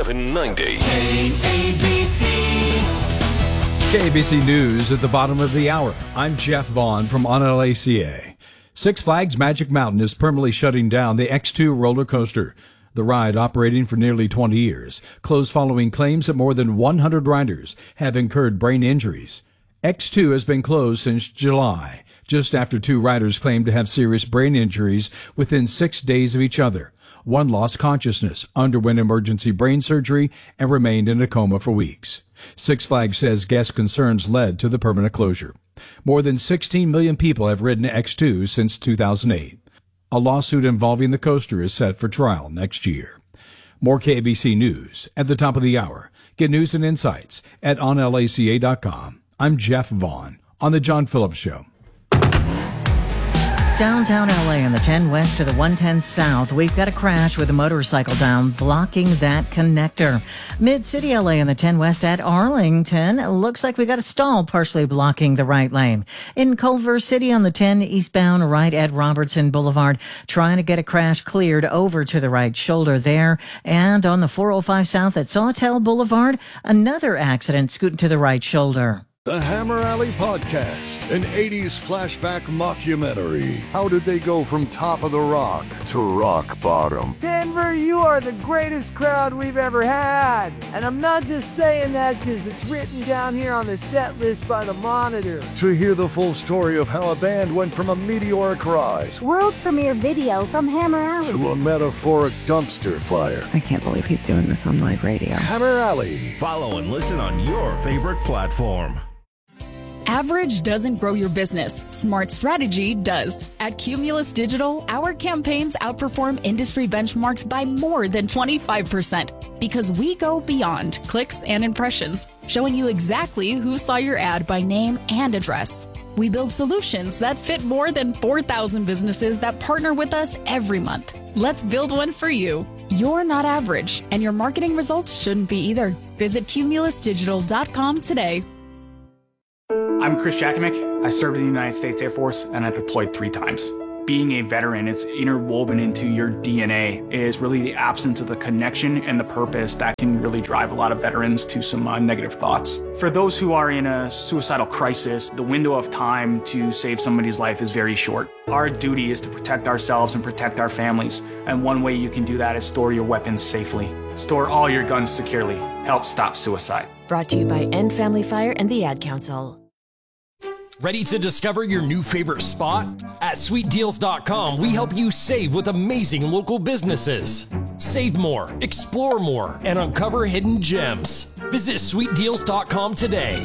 790. KABC News at the bottom of the hour. I'm Jeff Vaughn from OnLACA. Six Flags Magic Mountain is permanently shutting down the X2 roller coaster. The ride, operating for nearly 20 years, closed following claims that more than 100 riders have incurred brain injuries. X2 has been closed since July, just after two riders claimed to have serious brain injuries within 6 days of each other. One lost consciousness, underwent emergency brain surgery, and remained in a coma for weeks. Six Flags says guest concerns led to the permanent closure. More than 16 million people have ridden X2 since 2008. A lawsuit involving the coaster is set for trial next year. More KABC News at the top of the hour. Get news and insights at onlaca.com. I'm Jeff Vaughn on The John Phillips Show. Downtown LA on the 10 West to the 110 South, we've got a crash with a motorcycle down, blocking that connector. Mid-City LA on the 10 West at Arlington, looks like we got a stall partially blocking the right lane. In Culver City on the 10 eastbound right at Robertson Boulevard, trying to get a crash cleared over to the right shoulder there. And on the 405 South at Sawtell Boulevard, another accident scooting to the right shoulder. The Hammer Alley Podcast, an 80s flashback mockumentary. How did they go from top of the rock to rock bottom? Denver, you are the greatest crowd we've ever had. And I'm not just saying that because it's written down here on the set list by the Monitor. To hear the full story of how a band went from a meteoric rise, world premiere video from Hammer Alley, to a metaphoric dumpster fire. I can't believe he's doing this on live radio. Hammer Alley. Follow and listen on your favorite platform. Average doesn't grow your business. Smart strategy does. At Cumulus Digital, our campaigns outperform industry benchmarks by more than 25% because we go beyond clicks and impressions, showing you exactly who saw your ad by name and address. We build solutions that fit more than 4,000 businesses that partner with us every month. Let's build one for you. You're not average, and your marketing results shouldn't be either. Visit cumulusdigital.com today. I'm Chris Jakovic. I served in the United States Air Force and I deployed 3 times. Being a veteran, it's interwoven into your DNA, is really the absence of the connection and the purpose that can really drive a lot of veterans to some negative thoughts. For those who are in a suicidal crisis, the window of time to save somebody's life is very short. Our duty is to protect ourselves and protect our families, and one way you can do that is store your weapons safely. Store all your guns securely. Help stop suicide. Brought to you by End Family Fire and the Ad Council. Ready to discover your new favorite spot? At SweetDeals.com, we help you save with amazing local businesses. Save more, explore more, and uncover hidden gems. Visit SweetDeals.com today.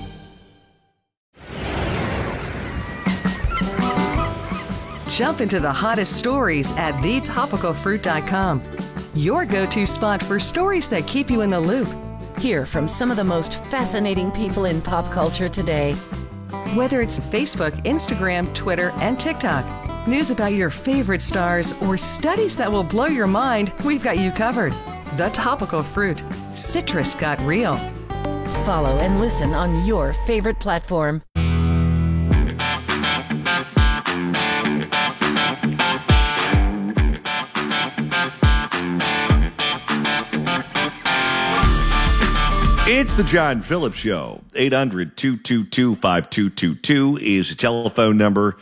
Jump into the hottest stories at TheTopicalFruit.com. Your go-to spot for stories that keep you in the loop. Hear from some of the most fascinating people in pop culture today. Whether it's Facebook, Instagram, Twitter, and TikTok, news about your favorite stars, or studies that will blow your mind, we've got you covered. The Topical Fruit. Citrus got real. Follow and listen on your favorite platform. It's the John Phillips Show. 800-222-5222 is the telephone number.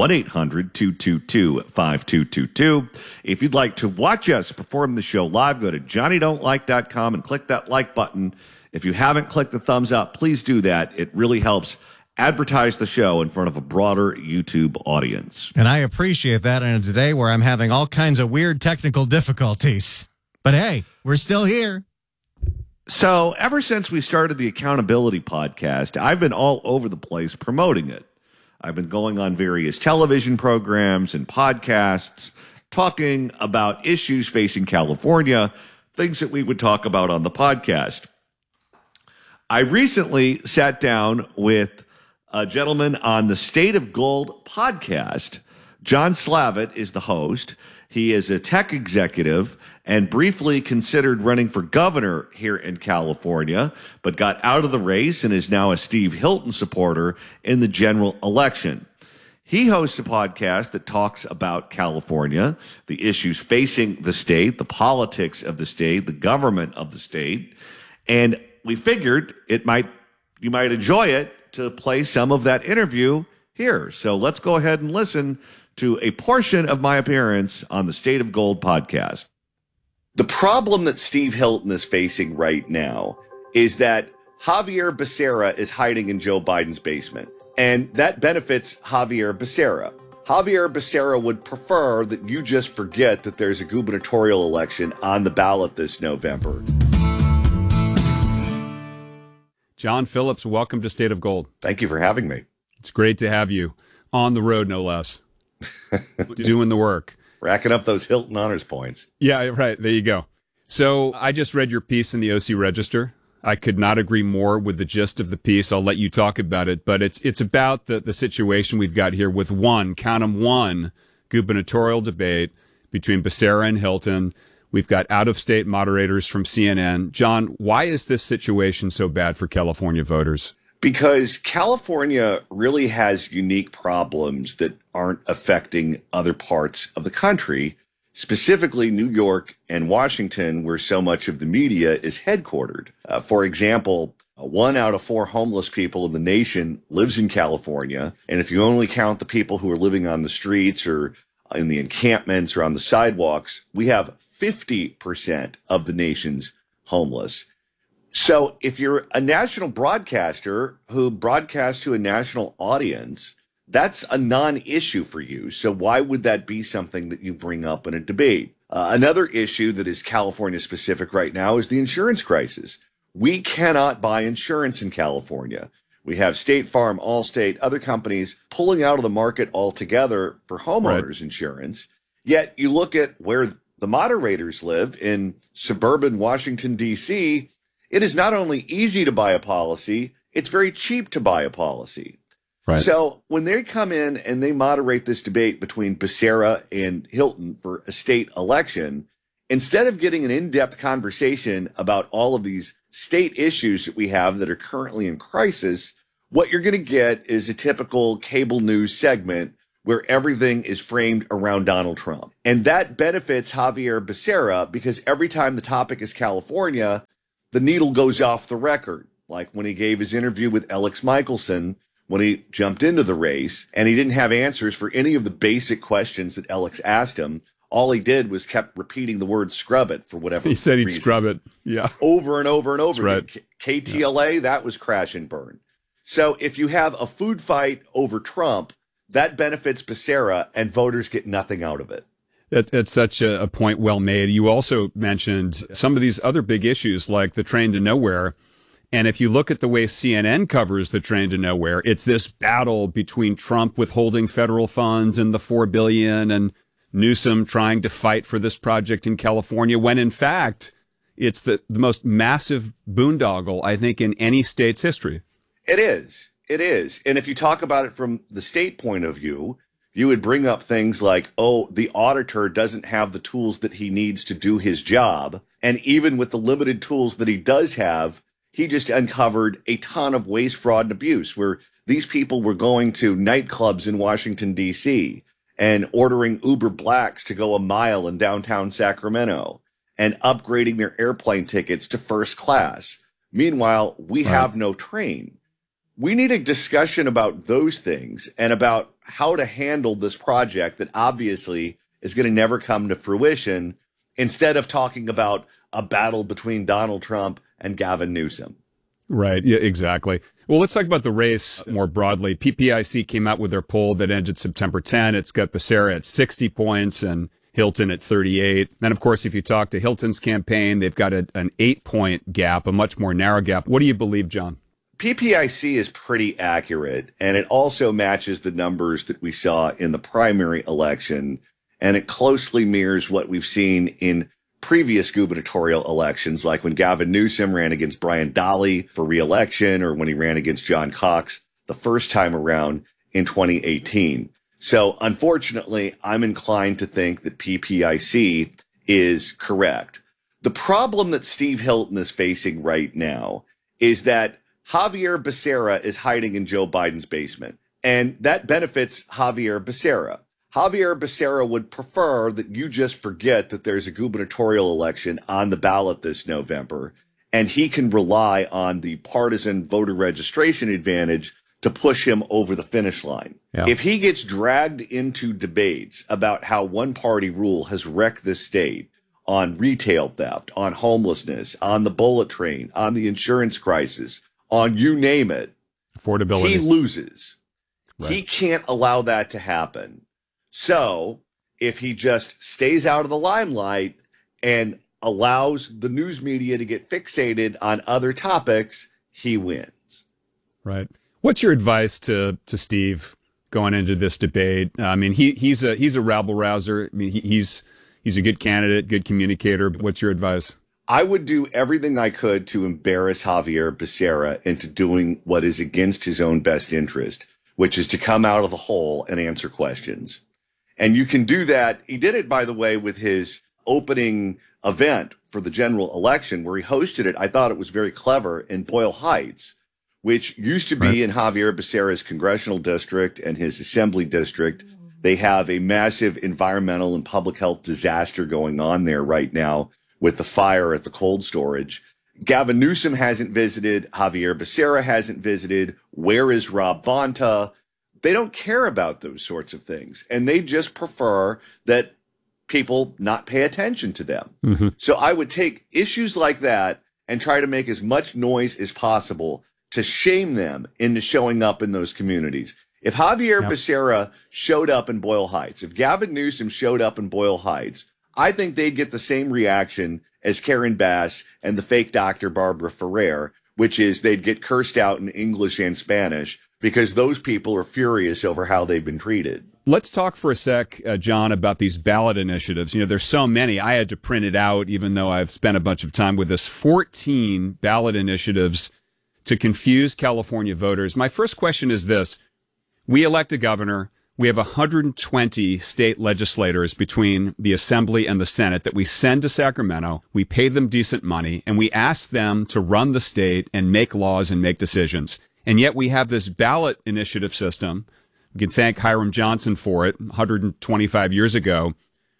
1-800-222-5222. If you'd like to watch us perform the show live, go to johnnydon'tlike.com and click that like button. If you haven't clicked the thumbs up, please do that. It really helps advertise the show in front of a broader YouTube audience. And I appreciate that in a day where I'm having all kinds of weird technical difficulties. But hey, we're still here. So ever since we started the Accountability Podcast, I've been all over the place promoting it. I've been going on various television programs and podcasts, talking about issues facing California, things that we would talk about on the podcast. I recently sat down with a gentleman on the State of Gold podcast. John Slavitt is the host. He is a tech executive and briefly considered running for governor here in California, but got out of the race and is now a Steve Hilton supporter in the general election. He hosts a podcast that talks about California, the issues facing the state, the politics of the state, the government of the state. And we figured you might enjoy it to play some of that interview here. So let's go ahead and listen to a portion of my appearance on the State of Gold podcast. The problem that Steve Hilton is facing right now is that Javier Becerra is hiding in Joe Biden's basement. And that benefits Javier Becerra. Javier Becerra would prefer that you just forget that there's a gubernatorial election on the ballot this November. John Phillips, welcome to State of Gold. Thank you for having me. It's great to have you on the road, no less, doing the work. Racking up those Hilton honors points. Yeah, right. There you go. So I just read your piece in the OC Register. I could not agree more with the gist of the piece. I'll let you talk about it, but it's about the situation we've got here with one gubernatorial debate between Becerra and Hilton. We've got out-of-state moderators from CNN. John, why is this situation so bad for California voters? Because California really has unique problems that aren't affecting other parts of the country, specifically New York and Washington, where so much of the media is headquartered. For example, 1 out of 4 homeless people in the nation lives in California. And if you only count the people who are living on the streets or in the encampments or on the sidewalks, we have 50% of the nation's homeless. So if you're a national broadcaster who broadcasts to a national audience, that's a non-issue for you. So why would that be something that you bring up in a debate? Another issue that is California specific right now is the insurance crisis. We cannot buy insurance in California. We have State Farm, Allstate, other companies pulling out of the market altogether for homeowners insurance. Yet you look at where the moderators live in suburban Washington, D.C., it is not only easy to buy a policy, it's very cheap to buy a policy. Right. So when they come in and they moderate this debate between Becerra and Hilton for a state election, instead of getting an in-depth conversation about all of these state issues that we have that are currently in crisis, what you're going to get is a typical cable news segment where everything is framed around Donald Trump. And that benefits Javier Becerra because every time the topic is California, the needle goes off the record. Like when he gave his interview with Alex Michelson, when he jumped into the race and he didn't have answers for any of the basic questions that Alex asked him. All he did was kept repeating the word scrub it for whatever He said he'd reason. Scrub it. Yeah. Over and over and over That's again. KTLA, that was crash and burn. So if you have a food fight over Trump, that benefits Becerra and voters get nothing out of it. That's such a point well made. You also mentioned some of these other big issues like the train to nowhere. And if you look at the way CNN covers the train to nowhere, it's this battle between Trump withholding federal funds and the $4 billion and Newsom trying to fight for this project in California, when in fact, it's the most massive boondoggle, I think, in any state's history. It is. It is. And if you talk about it from the state point of view, you would bring up things like, oh, the auditor doesn't have the tools that he needs to do his job. And even with the limited tools that he does have, he just uncovered a ton of waste, fraud, and abuse where these people were going to nightclubs in Washington, D.C., and ordering Uber Blacks to go a mile in downtown Sacramento and upgrading their airplane tickets to first class. Meanwhile, we have no train. We need a discussion about those things and about how to handle this project that obviously is going to never come to fruition, instead of talking about a battle between Donald Trump and Gavin Newsom. Right. Yeah, exactly. Well, let's talk about the race more broadly. PPIC came out with their poll that ended September 10. It's got Becerra at 60 points and Hilton at 38. And of course, if you talk to Hilton's campaign, they've got an 8-point gap, a much more narrow gap. What do you believe, John? PPIC is pretty accurate, and it also matches the numbers that we saw in the primary election, and it closely mirrors what we've seen in previous gubernatorial elections, like when Gavin Newsom ran against Brian Dahle for re-election, or when he ran against John Cox the first time around in 2018. So unfortunately, I'm inclined to think that PPIC is correct. The problem that Steve Hilton is facing right now is that Javier Becerra is hiding in Joe Biden's basement. And that benefits Javier Becerra. Javier Becerra would prefer that you just forget that there's a gubernatorial election on the ballot this November, and he can rely on the partisan voter registration advantage to push him over the finish line. Yeah. If he gets dragged into debates about how one-party rule has wrecked this state on retail theft, on homelessness, on the bullet train, on the insurance crisis, on you name it, affordability, he loses. Right. He can't allow that to happen. So if he just stays out of the limelight and allows the news media to get fixated on other topics, he wins. Right. What's your advice to Steve going into this debate? I mean, he's a rabble rouser. I mean, he's a good candidate, good communicator. What's your advice? I would do everything I could to embarrass Javier Becerra into doing what is against his own best interest, which is to come out of the hole and answer questions. And you can do that. He did it, by the way, with his opening event for the general election where he hosted it. I thought it was very clever in Boyle Heights, which used to be in Javier Becerra's congressional district and his assembly district. They have a massive environmental and public health disaster going on there right now with the fire at the cold storage. Gavin Newsom hasn't visited. Javier Becerra hasn't visited. Where is Rob Bonta? They don't care about those sorts of things, and they just prefer that people not pay attention to them. Mm-hmm. So I would take issues like that and try to make as much noise as possible to shame them into showing up in those communities. If Javier Becerra showed up in Boyle Heights, if Gavin Newsom showed up in Boyle Heights, I think they'd get the same reaction as Karen Bass and the fake Dr. Barbara Ferrer, which is they'd get cursed out in English and Spanish because those people are furious over how they've been treated. Let's talk for a sec, John, about these ballot initiatives. You know, there's so many. I had to print it out, even though I've spent a bunch of time with this. 14 ballot initiatives to confuse California voters. My first question is this. We elect a governor. We have 120 state legislators between the Assembly and the Senate that we send to Sacramento. We pay them decent money, and we ask them to run the state and make laws and make decisions. And yet we have this ballot initiative system. We can thank Hiram Johnson for it 125 years ago.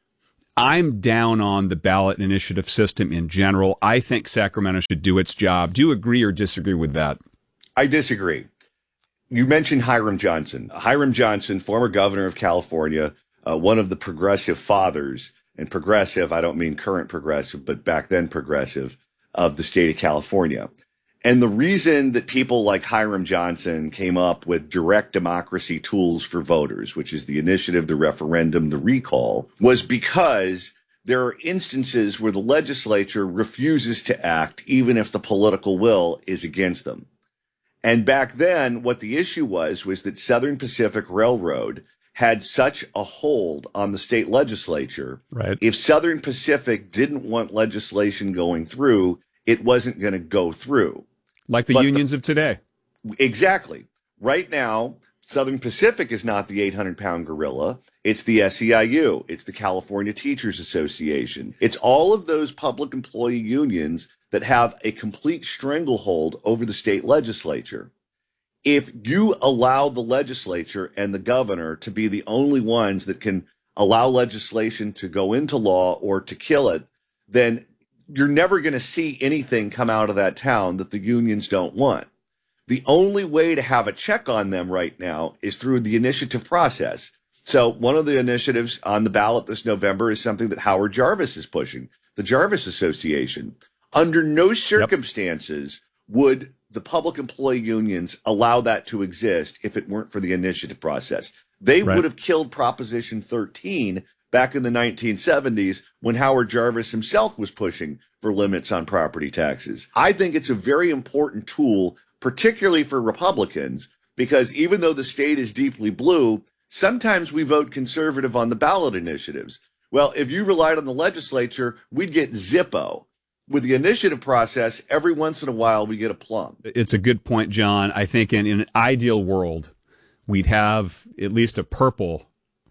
I'm down on the ballot initiative system in general. I think Sacramento should do its job. Do you agree or disagree with that? I disagree. You mentioned Hiram Johnson. Hiram Johnson, former governor of California, one of the progressive fathers, and progressive, I don't mean current progressive, but back then progressive, of the state of California. And the reason that people like Hiram Johnson came up with direct democracy tools for voters, which is the initiative, the referendum, the recall, was because there are instances where the legislature refuses to act even if the political will is against them. And back then, what the issue was that Southern Pacific Railroad had such a hold on the state legislature. Right. If Southern Pacific didn't want legislation going through, it wasn't going to go through. Like the unions of today. Exactly. Right now, Southern Pacific is not the 800-pound gorilla. It's the SEIU. It's the California Teachers Association. It's all of those public employee unions that have a complete stranglehold over the state legislature. If you allow the legislature and the governor to be the only ones that can allow legislation to go into law or to kill it, then you're never going to see anything come out of that town that the unions don't want. The only way to have a check on them right now is through the initiative process. So one of the initiatives on the ballot this November is something that Howard Jarvis is pushing, the Jarvis Association. Under no circumstances would the public employee unions allow that to exist if it weren't for the initiative process. They would have killed Proposition 13 back in the 1970s when Howard Jarvis himself was pushing for limits on property taxes. I think it's a very important tool, particularly for Republicans, because even though the state is deeply blue, sometimes we vote conservative on the ballot initiatives. Well, if you relied on the legislature, we'd get Zippo. With the initiative process, every once in a while, we get a plum. It's a good point, John. I think in an ideal world, we'd have at least a purple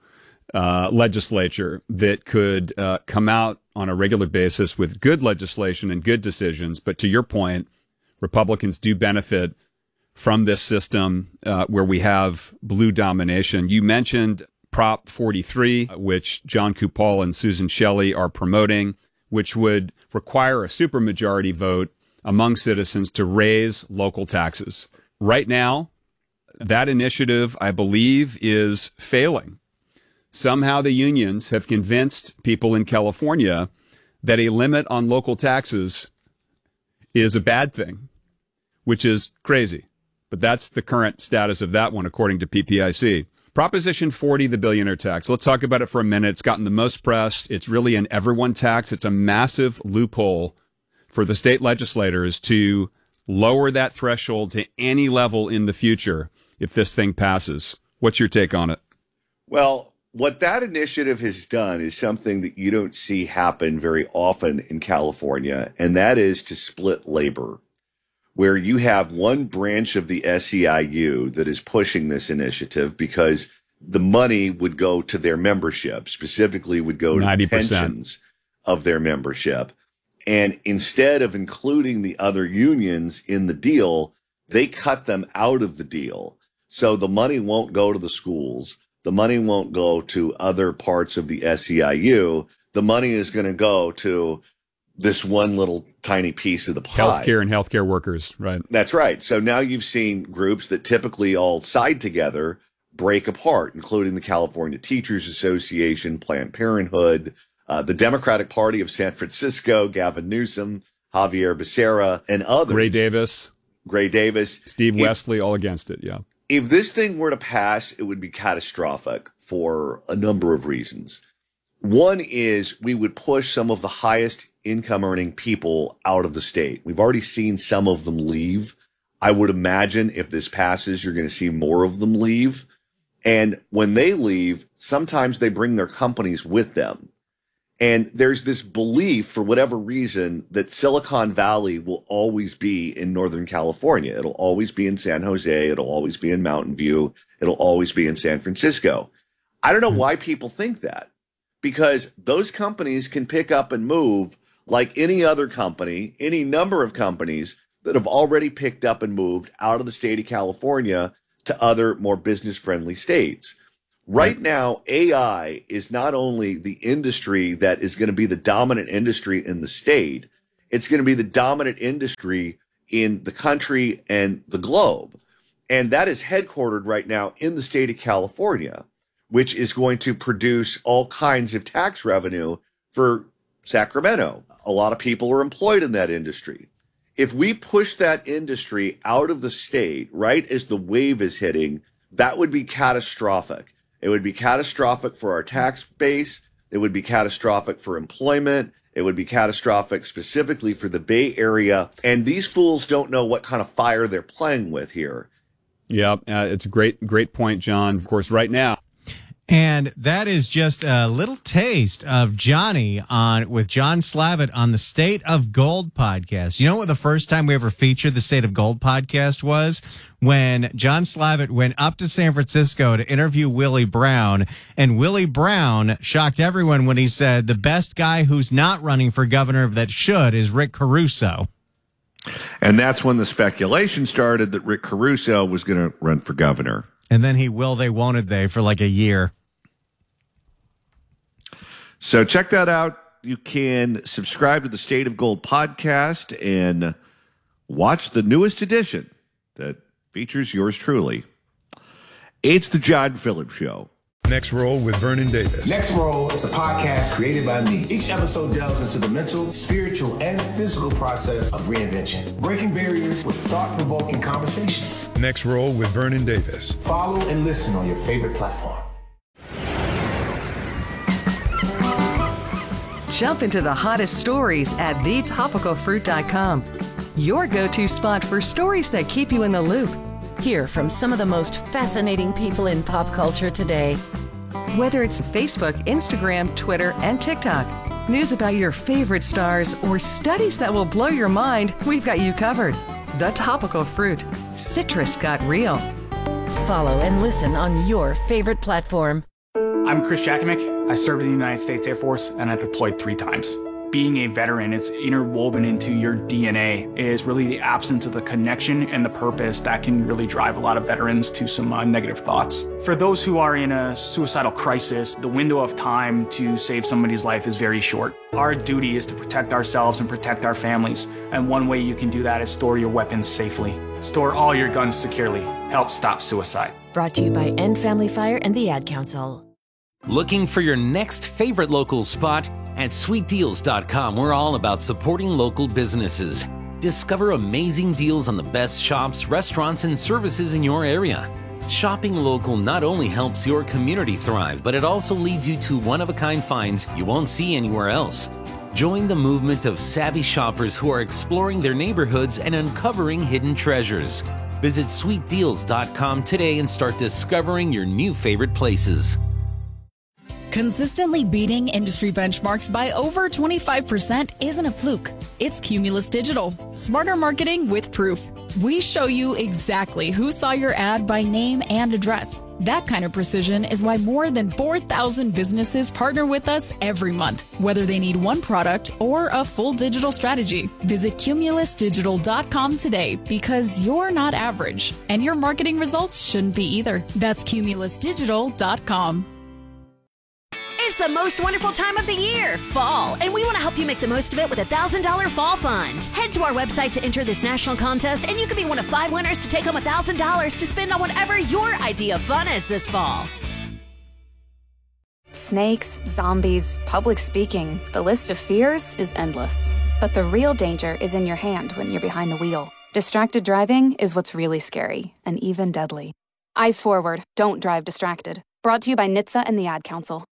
legislature that could come out on a regular basis with good legislation and good decisions. But to your point, Republicans do benefit from this system where we have blue domination. You mentioned Prop 43, which John Kupal and Susan Shelley are promoting, which would require a supermajority vote among citizens to raise local taxes. Right now, that initiative, I believe, is failing. Somehow the unions have convinced people in California that a limit on local taxes is a bad thing, which is crazy. But that's the current status of that one, according to PPIC. Proposition 40, the billionaire tax. Let's talk about it for a minute. It's gotten the most press. It's really an everyone tax. It's a massive loophole for the state legislators to lower that threshold to any level in the future if this thing passes. What's your take on it? Well, what that initiative has done is something that you don't see happen very often in California, and that is to split labor, where you have one branch of the SEIU that is pushing this initiative because the money would go to their membership, specifically would go to 90% pensions of their membership. And instead of including the other unions in the deal, they cut them out of the deal. So the money won't go to the schools. The money won't go to other parts of the SEIU. The money is going to go to this one little tiny piece of the pie. Healthcare and healthcare workers, right? That's right. So now you've seen groups that typically all side together break apart, including the California Teachers Association, Planned Parenthood, the Democratic Party of San Francisco, Gavin Newsom, Javier Becerra, and others. Gray Davis. Steve Wesley, all against it, yeah. If this thing were to pass, it would be catastrophic for a number of reasons. One is we would push some of the highest income earning people out of the state. We've already seen some of them leave. I would imagine if this passes, you're going to see more of them leave. And when they leave, sometimes they bring their companies with them. And there's this belief, for whatever reason, that Silicon Valley will always be in Northern California. It'll always be in San Jose. It'll always be in Mountain View. It'll always be in San Francisco. I don't know why people think that, because those companies can pick up and move like any other company, any number of companies that have already picked up and moved out of the state of California to other more business-friendly states. Right now, AI is not only the industry that is going to be the dominant industry in the state, it's going to be the dominant industry in the country and the globe. And that is headquartered right now in the state of California, which is going to produce all kinds of tax revenue for Sacramento. A lot of people are employed in that industry. If we push that industry out of the state right as the wave is hitting, that would be catastrophic. It would be catastrophic for our tax base. It would be catastrophic for employment. It would be catastrophic specifically for the Bay Area. And these fools don't know what kind of fire they're playing with here. Yeah, it's a great point, John. Of course, right now. And that is just a little taste of Johnny with John Slavitt on the State of Gold podcast. You know what the first time we ever featured the State of Gold podcast was? When John Slavitt went up to San Francisco to interview Willie Brown, and Willie Brown shocked everyone when he said the best guy who's not running for governor that should is Rick Caruso. And that's when the speculation started that Rick Caruso was going to run for governor. And then he won't they for like a year. So check that out. You can subscribe to the State of Gold podcast and watch the newest edition that features yours truly. It's the John Phillips Show. Next Roll with Vernon Davis. Next Roll is a podcast created by me. Each episode delves into the mental, spiritual, and physical process of reinvention, breaking barriers with thought-provoking conversations. Next Roll with Vernon Davis. Follow and listen on your favorite platform. Jump into the hottest stories at thetopicalfruit.com. Your go-to spot for stories that keep you in the loop. Hear from some of the most fascinating people in pop culture today. Whether it's Facebook, Instagram, Twitter, and TikTok, news about your favorite stars, or studies that will blow your mind, we've got you covered. The Topical Fruit. Citrus got real. Follow and listen on your favorite platform. I'm Chris Jakimick. I served in the United States Air Force and I deployed 3 times. Being a veteran, it's interwoven into your DNA, is really the absence of the connection and the purpose that can really drive a lot of veterans to some negative thoughts. For those who are in a suicidal crisis, the window of time to save somebody's life is very short. Our duty is to protect ourselves and protect our families, and one way you can do that is store your weapons safely. Store all your guns securely. Help stop suicide. Brought to you by End Family Fire and the Ad Council. Looking for your next favorite local spot? At sweetdeals.com, we're all about supporting local businesses. Discover amazing deals on the best shops, restaurants, and services in your area. Shopping local not only helps your community thrive, but it also leads you to one-of-a-kind finds you won't see anywhere else. Join the movement of savvy shoppers who are exploring their neighborhoods and uncovering hidden treasures. Visit sweetdeals.com today and start discovering your new favorite places. Consistently beating industry benchmarks by over 25% isn't a fluke. It's Cumulus Digital. Smarter marketing with proof. We show you exactly who saw your ad by name and address. That kind of precision is why more than 4,000 businesses partner with us every month, whether they need one product or a full digital strategy. Visit cumulusdigital.com today because you're not average, and your marketing results shouldn't be either. That's cumulusdigital.com. It's the most wonderful time of the year, fall, and we want to help you make the most of it with a $1,000 fall fund. Head to our website to enter this national contest, and you could be one of 5 winners to take home $1,000 to spend on whatever your idea of fun is this fall. Snakes, zombies, public speaking, the list of fears is endless. But the real danger is in your hand when you're behind the wheel. Distracted driving is what's really scary, and even deadly. Eyes forward, don't drive distracted. Brought to you by NHTSA and the Ad Council.